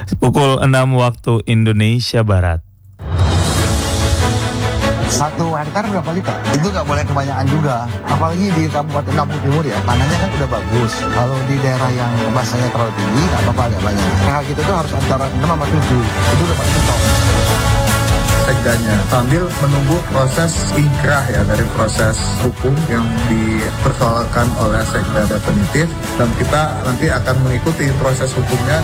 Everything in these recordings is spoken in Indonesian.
Pukul 6 waktu Indonesia Barat. 1 hektar berapa liter? Itu nggak boleh kebanyakan juga. Apalagi di Kabupaten Lampung Timur ya, tanahnya kan udah bagus. Kalau di daerah yang basahnya terlalu tinggi, nggak apa-apa agak banyak. pH kita tuh harus antara 6 sama 7. Itu udah paling mentok. Sekdanya sambil menunggu proses ingkrah ya dari proses hukum yang dipersoalkan oleh sekda definitif, dan kita nanti akan mengikuti proses hukumnya.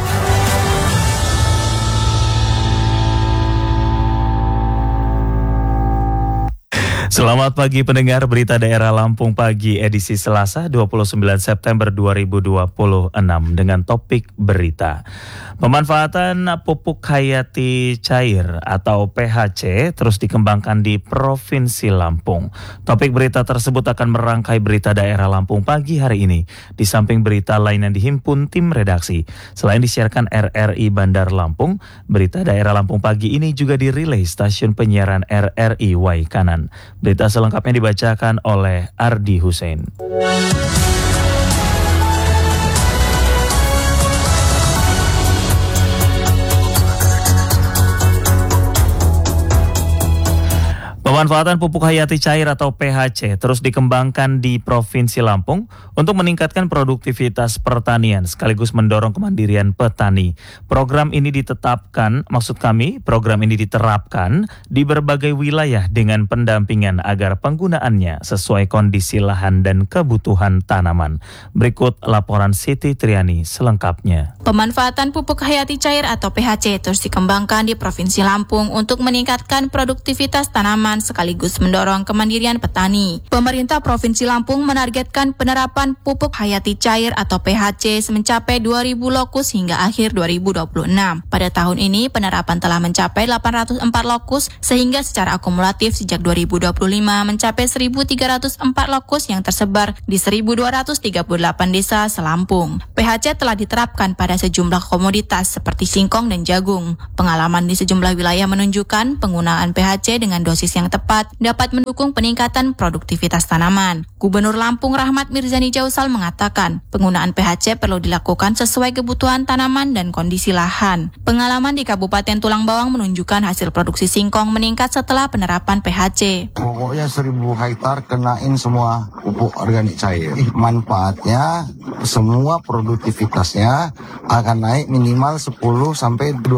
Selamat pagi pendengar berita daerah Lampung Pagi edisi Selasa 29 September 2026 dengan topik berita. Pemanfaatan pupuk hayati cair atau PHC terus dikembangkan di Provinsi Lampung. Topik berita tersebut akan merangkai berita daerah Lampung Pagi hari ini. Di samping berita lain yang dihimpun tim redaksi. Selain disiarkan RRI Bandar Lampung, berita daerah Lampung Pagi ini juga dirilai stasiun penyiaran RRI Waikanan. Berita selengkapnya dibacakan oleh Ardi Hussein. Pemanfaatan pupuk hayati cair atau PHC terus dikembangkan di Provinsi Lampung untuk meningkatkan produktivitas pertanian sekaligus mendorong kemandirian petani. Program ini diterapkan di berbagai wilayah dengan pendampingan agar penggunaannya sesuai kondisi lahan dan kebutuhan tanaman. Berikut laporan Siti Triani selengkapnya. Pemanfaatan pupuk hayati cair atau PHC terus dikembangkan di Provinsi Lampung untuk meningkatkan produktivitas tanaman sekaligus mendorong kemandirian petani. Pemerintah Provinsi Lampung menargetkan penerapan pupuk hayati cair atau PHC mencapai 2.000 lokus hingga akhir 2026. Pada tahun ini penerapan telah mencapai 804 lokus sehingga secara akumulatif sejak 2025 mencapai 1.304 lokus yang tersebar di 1.238 desa selampung. PHC telah diterapkan pada sejumlah komoditas seperti singkong dan jagung. Pengalaman di sejumlah wilayah menunjukkan penggunaan PHC dengan dosis yang tepat dapat mendukung peningkatan produktivitas tanaman. Gubernur Lampung Rahmat Mirzani Jausal mengatakan penggunaan PHC perlu dilakukan sesuai kebutuhan tanaman dan kondisi lahan. Pengalaman di Kabupaten Tulang Bawang menunjukkan hasil produksi singkong meningkat setelah penerapan PHC. Pokoknya 1.000 hektar kenain semua pupuk organik cair. Manfaatnya semua produktivitasnya akan naik minimal 10-20%.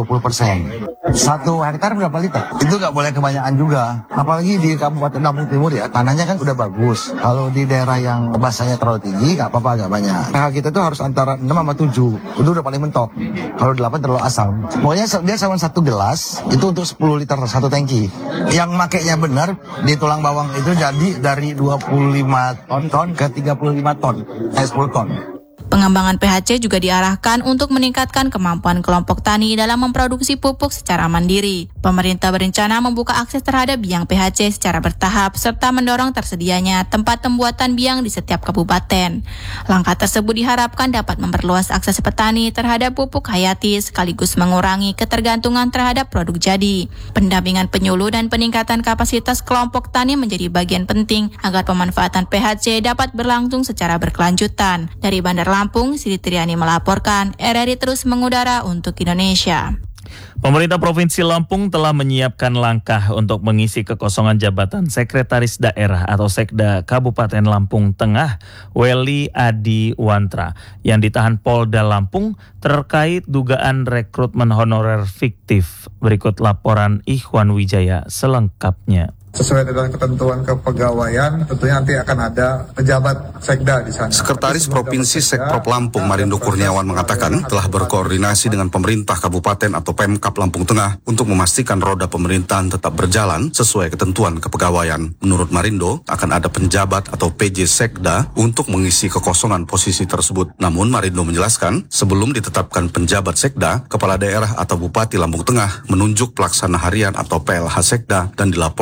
1 hektar berapa liter? Itu nggak boleh kebanyakan juga. Apalagi di Kabupaten Lampung Timur ya, tanahnya kan udah bagus. Kalau di daerah yang basahnya terlalu tinggi, nggak apa-apa agak banyak. pH kita tuh harus antara 6 sama 7. Itu udah paling mentok. Kalau 8 terlalu asam. Pokoknya dia sama 1 gelas, itu untuk 10 liter 1 tangki. Yang makainya benar, di Tulang Bawang itu jadi dari 25 ton ke 35 ton. 10 ton. Pengembangan PHC juga diarahkan untuk meningkatkan kemampuan kelompok tani dalam memproduksi pupuk secara mandiri. Pemerintah berencana membuka akses terhadap biang PHC secara bertahap serta mendorong tersedianya tempat pembuatan biang di setiap kabupaten. Langkah tersebut diharapkan dapat memperluas akses petani terhadap pupuk hayati sekaligus mengurangi ketergantungan terhadap produk jadi. Pendampingan penyuluh dan peningkatan kapasitas kelompok tani menjadi bagian penting agar pemanfaatan PHC dapat berlangsung secara berkelanjutan. Dari Bandar Lampung, Siti Triani melaporkan, RRI terus mengudara untuk Indonesia. Pemerintah Provinsi Lampung telah menyiapkan langkah untuk mengisi kekosongan jabatan Sekretaris Daerah atau Sekda Kabupaten Lampung Tengah, Weli Adi Wantra, yang ditahan Polda Lampung terkait dugaan rekrutmen honorer fiktif. Berikut laporan Ikhwan Wijaya selengkapnya. Sesuai dengan ketentuan kepegawaian, tentunya nanti akan ada pejabat sekda di sana. Sekretaris Provinsi Sekprop Lampung Marindo Kurniawan mengatakan telah berkoordinasi dengan pemerintah kabupaten atau Pemkab Lampung Tengah untuk memastikan roda pemerintahan tetap berjalan sesuai ketentuan kepegawaian. Menurut Marindo, akan ada penjabat atau PJ Sekda untuk mengisi kekosongan posisi tersebut. Namun Marindo menjelaskan, sebelum ditetapkan penjabat Sekda, Kepala Daerah atau Bupati Lampung Tengah menunjuk pelaksana harian atau PLH Sekda dan dilaporkan ke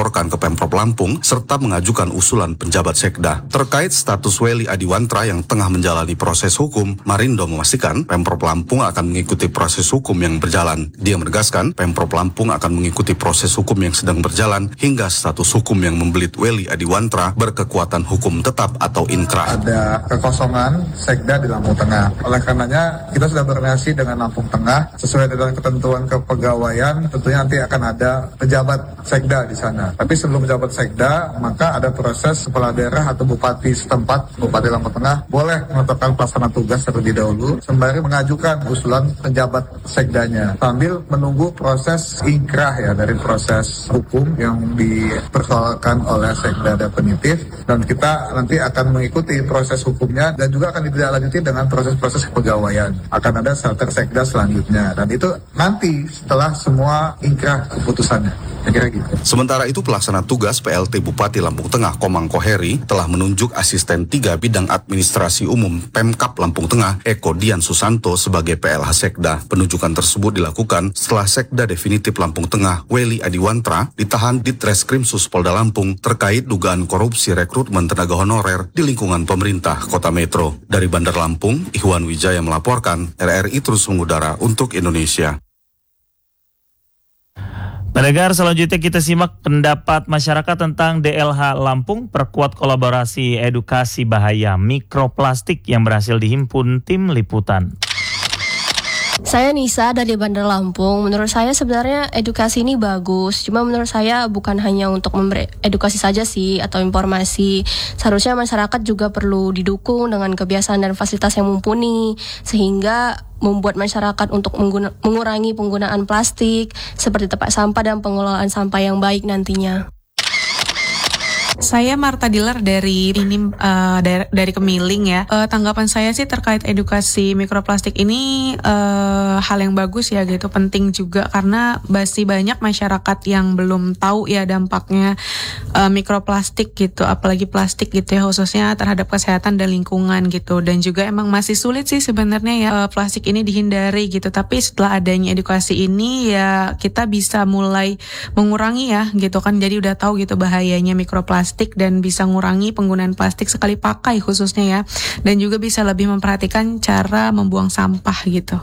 Pemprov Lampung serta mengajukan usulan penjabat Sekda. Terkait status Welly Adiwantra yang tengah menjalani proses hukum, Marindo memastikan Pemprov Lampung akan mengikuti proses hukum yang berjalan. Dia menegaskan Pemprov Lampung akan mengikuti proses hukum yang sedang berjalan hingga status hukum yang membelit Welly Adiwantra berkekuatan hukum tetap atau inkrah. Ada kekosongan Sekda di Lampung Tengah. Oleh karenanya kita sudah berkoordinasi dengan Lampung Tengah sesuai dengan ketentuan kepegawaian. Tentunya nanti akan ada pejabat Sekda di sana. Tapi sebelum pejabat Sekda, maka ada proses kepala daerah atau bupati setempat, Bupati Lampung Tengah, boleh menetapkan pelaksana tugas terlebih dahulu sembari mengajukan usulan penjabat Sekdanya sambil menunggu proses inkrah ya dari proses hukum yang dipersoalkan oleh Sekda definitif, dan kita nanti akan mengikuti proses hukumnya dan juga akan ditindaklanjuti dengan proses-proses kepegawaian. Akan ada shelter Sekda selanjutnya, dan itu nanti setelah semua inkrah keputusannya. Kira gitu. Sementara itu pelaksana tugas PLT Bupati Lampung Tengah Komang Koheri telah menunjuk asisten 3 bidang administrasi umum Pemkap Lampung Tengah Eko Dian Susanto sebagai PLH Sekda. Penunjukan tersebut dilakukan setelah Sekda definitif Lampung Tengah Welly Adiwantra ditahan di Treskrimsus Polda Lampung terkait dugaan korupsi rekrutmen tenaga honorer di lingkungan pemerintah Kota Metro. Dari Bandar Lampung, Ikhwan Wijaya melaporkan, RRI terus mengudara untuk Indonesia. Pendengar, selanjutnya kita simak pendapat masyarakat tentang DLH Lampung perkuat kolaborasi edukasi bahaya mikroplastik yang berhasil dihimpun tim liputan. Saya Nisa dari Bandar Lampung. Menurut saya sebenarnya edukasi ini bagus. Cuma menurut saya bukan hanya untuk memberi edukasi saja sih atau informasi. Seharusnya masyarakat juga perlu didukung dengan kebiasaan dan fasilitas yang mumpuni sehingga membuat masyarakat untuk mengurangi penggunaan plastik seperti tempat sampah dan pengelolaan sampah yang baik nantinya. Saya Marta Dilar dari Kemiling ya. Tanggapan saya sih terkait edukasi mikroplastik ini hal yang bagus ya gitu, penting juga karena masih banyak masyarakat yang belum tahu ya dampaknya mikroplastik gitu, apalagi plastik gitu ya, khususnya terhadap kesehatan dan lingkungan gitu. Dan juga emang masih sulit sih sebenarnya ya plastik ini dihindari gitu. Tapi setelah adanya edukasi ini ya kita bisa mulai mengurangi ya gitu kan. Jadi udah tahu gitu bahayanya mikroplastik dan bisa ngurangi penggunaan plastik sekali pakai khususnya ya, dan juga bisa lebih memperhatikan cara membuang sampah gitu.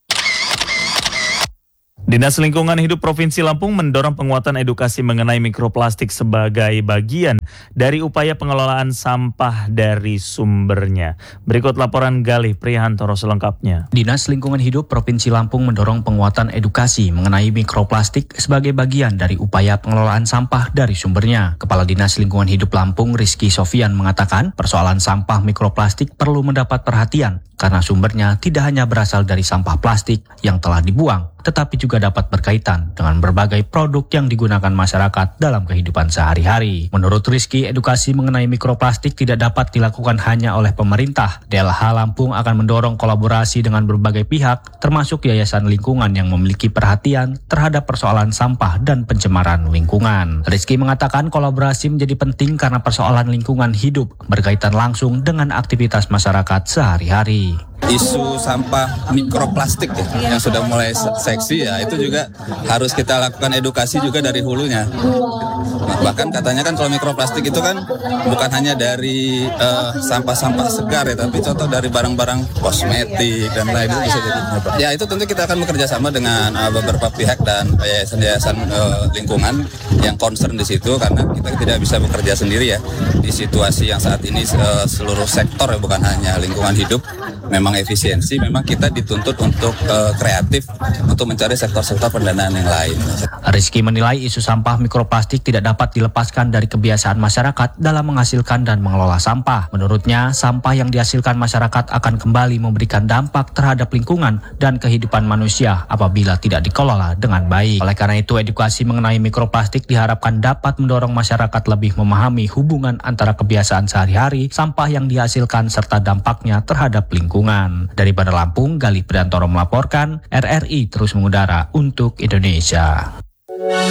Dinas Lingkungan Hidup Provinsi Lampung mendorong penguatan edukasi mengenai mikroplastik sebagai bagian dari upaya pengelolaan sampah dari sumbernya. Berikut laporan Galih Prihantoro selengkapnya. Dinas Lingkungan Hidup Provinsi Lampung mendorong penguatan edukasi mengenai mikroplastik sebagai bagian dari upaya pengelolaan sampah dari sumbernya. Kepala Dinas Lingkungan Hidup Lampung Rizky Sofian mengatakan persoalan sampah mikroplastik perlu mendapat perhatian karena sumbernya tidak hanya berasal dari sampah plastik yang telah dibuang, tetapi juga dapat berkaitan dengan berbagai produk yang digunakan masyarakat dalam kehidupan sehari-hari. Menurut Rizky, edukasi mengenai mikroplastik tidak dapat dilakukan hanya oleh pemerintah. DLH Lampung akan mendorong kolaborasi dengan berbagai pihak, termasuk yayasan lingkungan yang memiliki perhatian terhadap persoalan sampah dan pencemaran lingkungan. Rizky mengatakan kolaborasi menjadi penting karena persoalan lingkungan hidup berkaitan langsung dengan aktivitas masyarakat sehari-hari. Isu sampah mikroplastik ya, yang sudah mulai seksi ya, itu juga harus kita lakukan edukasi juga dari hulunya. Bahkan katanya kan kalau mikroplastik itu kan bukan hanya dari sampah-sampah segar ya, tapi contoh dari barang-barang kosmetik dan lain itu bisa jadi. Ya itu tentu kita akan bekerja sama dengan beberapa pihak dan yayasan-yayasan lingkungan yang concern di situ, karena kita tidak bisa bekerja sendiri ya di situasi yang saat ini seluruh sektor ya, bukan hanya lingkungan hidup. Memang efisiensi, memang kita dituntut untuk kreatif untuk mencari sektor-sektor pendanaan yang lain. Rizky menilai isu sampah mikroplastik tidak dapat dilepaskan dari kebiasaan masyarakat dalam menghasilkan dan mengelola sampah. Menurutnya, sampah yang dihasilkan masyarakat akan kembali memberikan dampak terhadap lingkungan dan kehidupan manusia apabila tidak dikelola dengan baik. Oleh karena itu, edukasi mengenai mikroplastik diharapkan dapat mendorong masyarakat lebih memahami hubungan antara kebiasaan sehari-hari, sampah yang dihasilkan serta dampaknya terhadap lingkungan. Dari Bandar Lampung, Galih Prihantoro melaporkan, RRI terus mengudara untuk Indonesia.